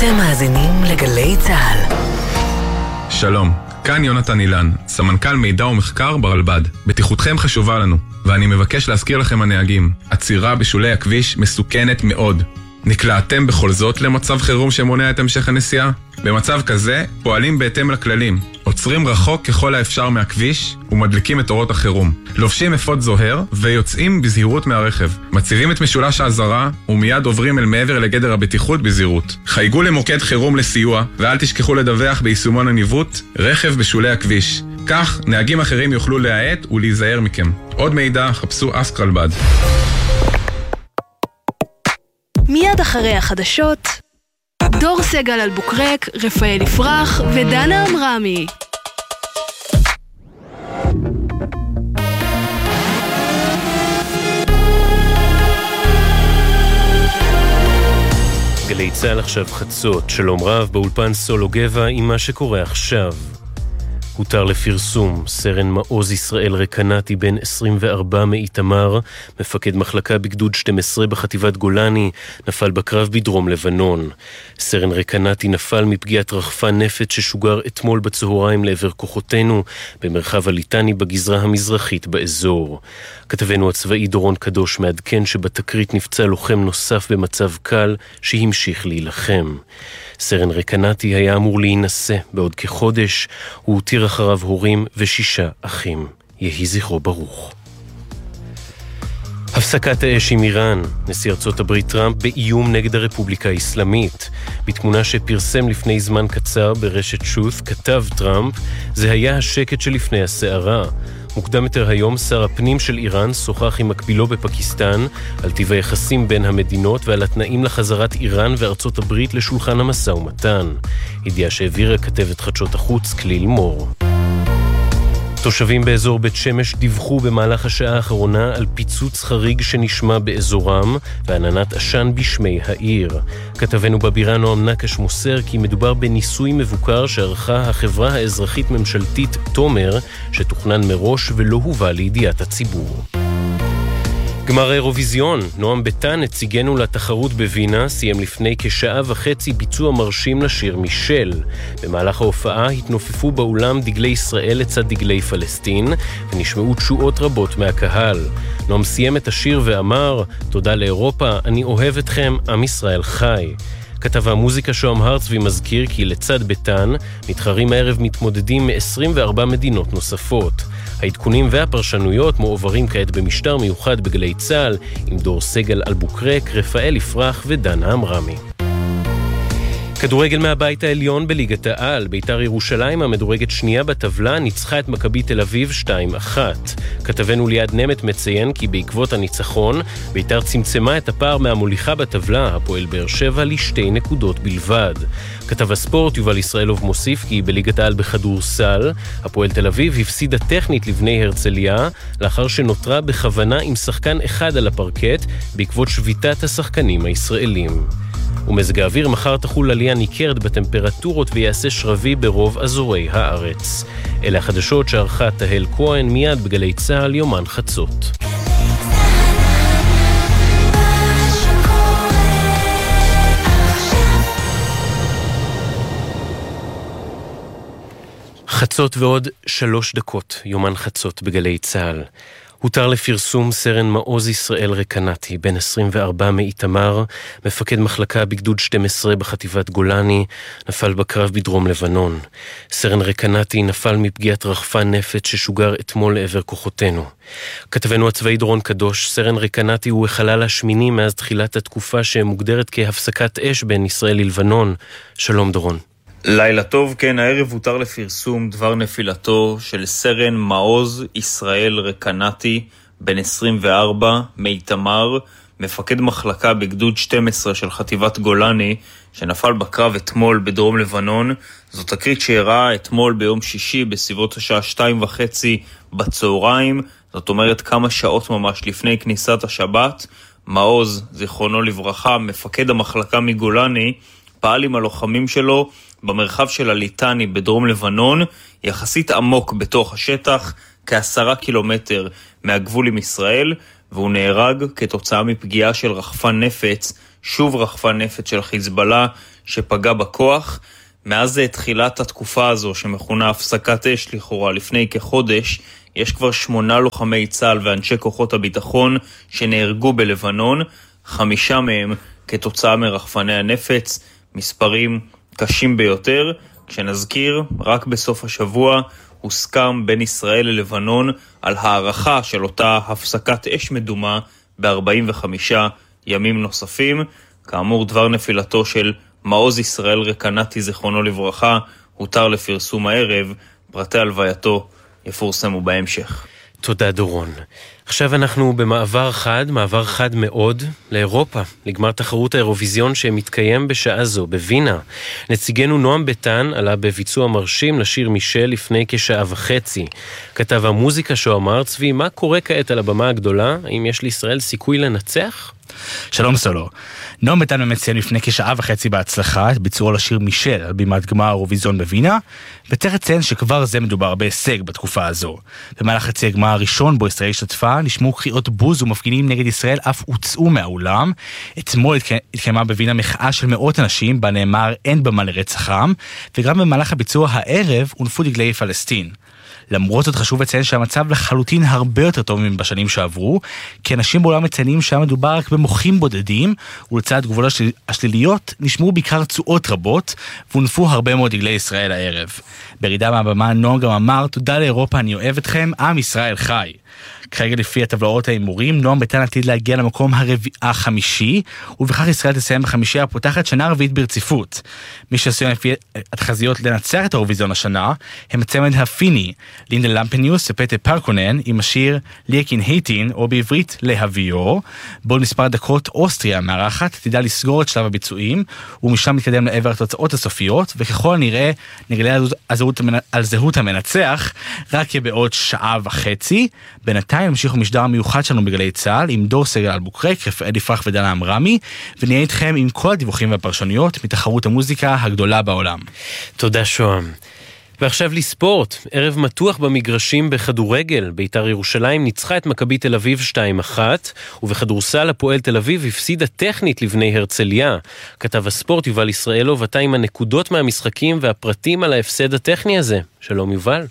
אתם מאזינים לגלי צהל. שלום, כאן יונתן אילן, סמנכ"ל מידע ומחקר ברלב"ד. בטיחותכם חשובה לנו, ואני מבקש להזכיר לכם הנהגים, עצירה בשולי הכביש מסוכנת מאוד. נקלעתם בכל זאת למצב חירום שמונע את המשך הנסיעה? במצב כזה פועלים בהתאם לכללים, עוצרים רחוק ככל האפשר מהכביש ומדליקים את אורות החירום, לובשים אפוד זוהר ויוצאים בזהירות מהרכב, מציבים את משולש האזהרה ומיד עוברים אל מעבר לגדר הבטיחות בזהירות. חייגו למוקד חירום לסיוע ואל תשכחו לדווח ביישומון הניווט רכב בשולי הכביש, כך נהגים אחרים יוכלו להאט ולהיזהר מכם. עוד מידע חפשו אסק רלב"ד. מיד אחרי החדשות, דור סגל אלבוקרק, רפאל יפרח ודנה אמרמי. גלי צהל עכשיו חצות, שלום רב באולפן סולו גבע עם מה שקורה עכשיו. הותר לפרסום, סרן מעוז ישראל רקנתי בן 24 מאיתמר, מפקד מחלקה בגדוד 12 בחטיבת גולני, נפל בקרב בדרום לבנון. סרן רקנתי נפל מפגיעת רחפן נפץ ששוגר אתמול בצהריים לעבר כוחותינו, במרחב הליטני בגזרה המזרחית באזור. כתבנו הצבאי דורון קדוש מעדכן שבתקרית נפצע לוחם נוסף במצב קל שהמשיך להילחם. סרן רקנתי היה אמור להינשא בעוד כחודש, הוא הותיר אחריו הורים ו6 אחים. יהי זכרו ברוך. הפסקת האש עם איראן, נשיא ארצות הברית טראמפ באיום נגד הרפובליקה האסלאמית. בתמונה שפרסם לפני זמן קצר ברשת שוט, כתב טראמפ, זה היה השקט שלפני הסערה. מוקדם יותר היום שר הפנים של איראן שוחח עם מקבילו בפקיסטן על טיב היחסים בין המדינות ועל התנאים לחזרת איראן וארצות הברית לשולחן המשא ומתן. ידיעה שהעבירה כתבת חדשות החוץ כליל מור. תושבים באזור בית שמש דיווחו במהלך השעה האחרונה על פיצוץ חריג שנשמע באזורם ועננת עשן בשמי העיר. כתבנו בבירה נועם נקש מוסר כי מדובר בניסוי מבוקר שערכה החברה האזרחית ממשלתית תומר, שתוכנן מראש ולא הובא לידיעת הציבור. גמר האירוויזיון, נועם ביטן, נציגנו לתחרות בווינה, סיים לפני כשעה וחצי ביצוע מרשים לשיר מישל. במהלך ההופעה התנופפו באולם דגלי ישראל לצד דגלי פלסטין, ונשמעו תשואות רבות מהקהל. נועם סיים את השיר ואמר, תודה לאירופה, אני אוהב אתכם, עם ישראל חי. כתב המוזיקה שוהם הרצבי מזכיר כי לצד ביטן מתחרים הערב מתמודדים מ-24 מדינות נוספות. העדכונים והפרשנויות מועברים כעת במשטר מיוחד בגלי צהל עם דור סגל אלבוקרק, רפאל יפרח ודנה אמרמי. כדורגל מהבית העליון בליגת העל, ביתר ירושלים המדורגת שנייה בטבלה ניצחה את מכבי תל אביב 2-1. כתבנו ליד נמת מציין כי בעקבות הניצחון ביתר צמצמה את הפער מהמוליכה בטבלה, הפועל באר שבע ל2 נקודות בלבד. כתב הספורט יובל ישראלוב מוסיף כי בליגת העל בכדורסל הפועל תל אביב הפסידה טכנית לבני הרצליה לאחר שנותרה בכוונה עם שחקן אחד על הפרקט בעקבות שביתת השחקנים הישראלים. ומזג האוויר מחר תחול עלייה ניכרת בטמפרטורות ויעשה שרבי ברוב אזורי הארץ. אלה החדשות שערכה תהל כהן מיד בגלי צהל יומן חצות. חצות ועוד 3 דקות, יומן חצות בגלי צהל. הותר לפרסום סרן מעוז ישראל רקנתי, בן 24 מאיתמר, מפקד מחלקה בגדוד 12 בחטיבת גולני, נפל בקרב בדרום לבנון. סרן רקנתי נפל מפגיעת רחפן נפץ ששוגר אתמול לעבר כוחותינו. כתבנו הצבאי דורון קדוש, סרן רקנתי הוא החלל השמיני מאז תחילת התקופה שמוגדרת כהפסקת אש בין ישראל ללבנון. שלום דורון. לילה טוב, כן, הערב הותר לפרסום דבר נפילתו של סרן מעוז ישראל רקנתי, בן 24, מאיתמר, מפקד מחלקה בגדוד 12 של חטיבת גולני, שנפל בקרב אתמול בדרום לבנון. זו תקרית שאירעה אתמול ביום שישי בסביבות השעה 2:30 בצהריים, זאת אומרת כמה שעות ממש לפני כניסת השבת. מעוז, זיכרונו לברכה, מפקד המחלקה מגולני, פעל עם הלוחמים שלו במרחב של הליטני בדרום לבנון, יחסית עמוק בתוך השטח, כ10 קילומטר מהגבול עם ישראל, והוא נהרג כתוצאה מפגיעה של רחפן נפץ שוב רחפן נפץ של חיזבאללה שפגע בכוח. מאז תחילת התקופה הזו שמכונה הפסקת אש לכאורה לפני כחודש, יש כבר 8 לוחמי צה"ל ואנשי כוחות הביטחון שנהרגו בלבנון, 5 מהם כתוצאה מרחפני הנפץ, מספרים קשים ביותר. כשנזכיר, רק בסוף השבוע הוסכם בין ישראל ללבנון על הערכה של אותה הפסקת אש מדומה ב-45 ימים נוספים. כאמור, דבר נפילתו של מעוז ישראל רקנתי זיכרונו לברכה הותר לפרסום הערב, פרטי הלווייתו יפורסמו בהמשך. תודה דורון. עכשיו אנחנו במעבר חד מאוד לאירופה, לגמר תחרות האירוויזיון שמתקיים בשעה זו בווינה. נציגנו נועם ביטן עלה בביצוע מרשים לשיר מישל לפני כשעה וחצי. כתב המוזיקה שאמר, צבי, מה קורה כעת על הבמה הגדולה? האם יש לישראל סיכוי לנצח? שלום סולו. נועם ביטן מציין לפני כשעה וחצי בהצלחה את ביצועו לשיר מישל על בימת גמר האירוויזיון בווינה, וצריך לציין שכבר זה מדובר בהישג בתקופה הזו. במהלך חצי הגמר הראשון בו ישראל השתתפה, נשמעו קריאות בוז ומפגינים נגד ישראל אף הוצאו מהאולם. אתמול התקיימה בווינה מחאה של מאות אנשים, בה נאמר אין במה לרצח עם, וגם במהלך הביצוע הערב הונפו דגלי פלסטין. למרות זאת חשוב לציין שהמצב לחלוטין הרבה יותר טוב מבשנים שעברו, כי אנשים בעולם מציינים שהיה מדובר רק במוחים בודדים, ולצד התגובות השליליות נשמעו בעיקר צועות רבות, והונפו הרבה מאוד דגלי ישראל הערב. ברידה מהבמה נועם גם אמר, תודה לאירופה, אני אוהב אתכם, עם ישראל חי. כרגע לפי הטבלאות ההימורים, נועם ביטן עתיד להגיע למקום החמישי, ובכך ישראל תסיים בחמישייה הפותחת שנה רביעית ברציפות. מי שעשויים לפי התחזיות לנצח את האירוויזיון השנה, הם הצמד הפיני, לינדה למפניוס ופטה פרקונן, עם השיר לייקין הייטין, או בעברית להביור. בעוד מספר דקות אוסטריה מארחת תדע לסגור את שלב הביצועים, ומשם מתקדם לעבר התוצאות הסופיות, וככל הנראה נגלה על זהות המנצח, רק בעוד שעה וחצי. בינתיים נמשיך משדר מיוחד שלנו בגלי צה"ל עם דור סגל אלבוקרק, רפאל יפרח ודנה אמרמי, ונהיה איתכם עם כל הדיווחים והפרשניות מתחרות המוזיקה הגדולה בעולם. תודה שוהם. ועכשיו לספורט, ערב מתוח במגרשים בכדורגל. בית"ר ירושלים ניצחה את מכבי תל אביב 2-1, ובכדורסל הפועל תל אביב הפסידה טכנית לבני הרצליה. כתב הספורט יובל ישראלוב, אתה עם הנקודות מהמשחקים והפרטים על ההפסד הטכני הזה. שלום יובל.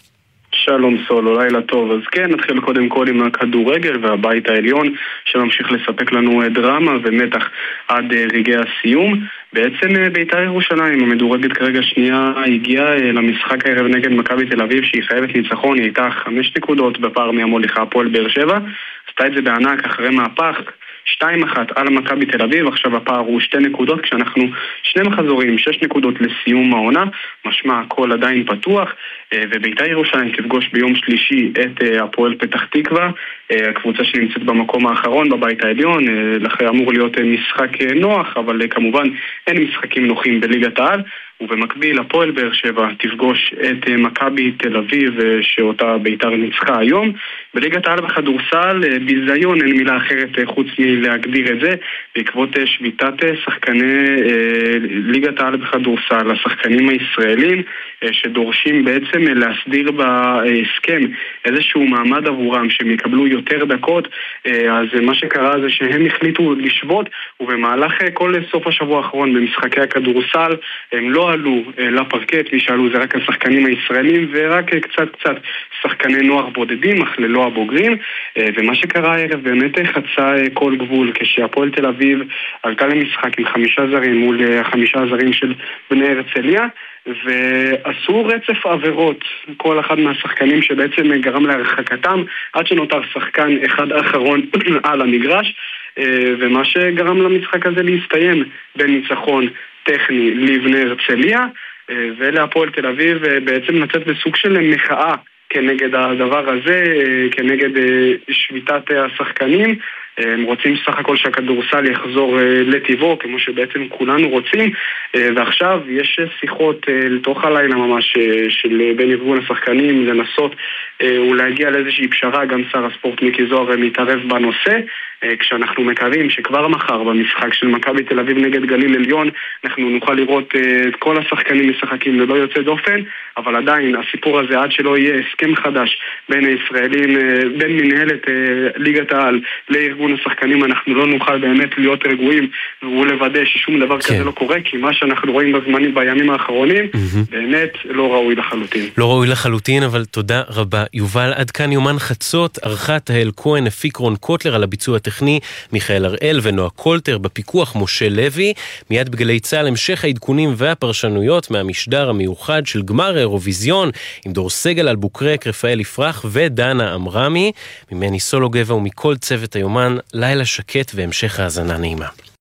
שלום סולו, לילה טוב. אז כן, נתחיל קודם כל עם הכדורגל והבית העליון שממשיך לספק לנו דרמה ומתח עד רגעי הסיום. בעצם בית"ר ירושלים המדורגת כרגע שנייה הגיעה למשחק הערב נגד מכבי תל אביב שהיא חייבת ניצחון, היא הייתה 5 נקודות בפער מהמוליכה הפועל באר שבע, עשתה את זה בענק אחרי מהפך 2-1 על מכבי תל אביב. עכשיו הפער הוא 2 נקודות כשאנחנו 2 מחזורים, 6 נקודות לסיום העונה, משמע הכל עדיין פתוח. ובית"ר ירושלים תפגוש ביום שלישי את הפועל פתח תקווה, הקבוצה שנמצאת במקום האחרון בבית העליון. לכן אמור להיות משחק נוח, אבל כמובן אין משחקים נוחים בליגת העל. ובמקביל הפועל באר שבע תפגוש את מכבי תל אביב שאותה בית"ר ניצחה היום. בליגת העל בכדורסל ביזיון, אין מילה אחרת חוץ מלהגדיר את זה, בעקבות שביתת שחקני ליגת העל בכדורסל, השחקנים הישראלים שדורשים בעצם להסדיר בהסכם איזשהו מעמד עבורם שהם יקבלו יותר דקות. אז מה שקרה זה שהם החליטו לשבות, ובמהלך כל סוף השבוע האחרון במשחקי הכדורסל הם לא עלו לפרקט, מי שעלו זה רק השחקנים הישראלים ורק קצת שחקני נוער בודדים, אך ללא הבוגרים. ומה שקרה הערב באמת חצה כל גבול, כשהפועל תל אביב עלתה למשחק עם 5 זרים מול 5 זרים של בני הרצליה, ועשו רצף עבירות כל אחד מהשחקנים שבעצם גרם להרחקתם עד שנותר שחקן אחד אחרון על המגרש, ומה שגרם למשחק הזה להסתיים בניצחון טכני לבני הרצליה, ולהפועל תל אביב בעצם לצאת בסוג של מחאה כנגד הדבר הזה, כנגד שביתת השחקנים. הם רוצים סך הכל שהכדורסל יחזור לטבעו, כמו שבעצם כולנו רוצים, ועכשיו יש שיחות לתוך הלילה ממש של בין ארגון השחקנים לנסות ולהגיע לאיזושהי פשרה. גם שר הספורט מיקי זוהר מתערב בנושא, כשאנחנו מקווים שכבר מחר במשחק של מכבי תל אביב נגד גליל עליון אנחנו נוכל לראות את כל השחקנים משחקים ללא יוצא דופן, אבל עדיין הסיפור הזה עד שלא יהיה הסכם חדש בין הישראלים, בין מנהלת ליגת העל לארגון השחקנים, אנחנו לא נוכל באמת להיות רגועים ולוודא ששום דבר כזה לא קורה, כי מה שאנחנו רואים בימים האחרונים באמת לא ראוי לחלוטין. לא ראוי לחלוטין, אבל תודה רבה יובל. עד כאן יומן חצות, ערכה תהל כהן, הפיק רון קוטלר, על הביצוע הטכני מיכאל הראל ונועה קולטר, בפיקוח משה לוי. מיד בגלי צהל המשך העדכונים והפרשנויות מהמשדר המיוחד של גמר האירוויזיון עם דור סגל, אלבוקרק, רפאל יפרח ודנה אמרמי. ממני סולו גבע ומכל צוות היומן, לילה שקט והמשך האזנה נעימה.